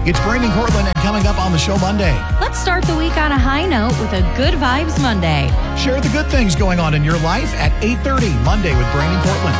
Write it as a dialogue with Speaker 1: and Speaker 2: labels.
Speaker 1: It's Brandon Cortland, and coming up on the show Monday.
Speaker 2: Let's start the week on a high note with a Good Vibes Monday.
Speaker 1: Share the good things going on in your life at 8:30 Monday with Brandon Cortland.